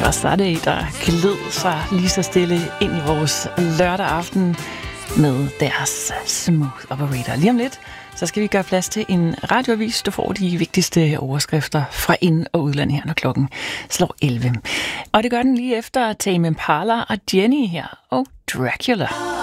Sherazade, der gled sig lige så stille ind i vores lørdag aften med deres Smooth Operator. Lige om lidt, så skal vi gøre plads til en radioavis. Du får de vigtigste overskrifter fra ind- og udland her, når klokken slår 11. Og det gør den lige efter Tame Impala og Jenny her og Dracula.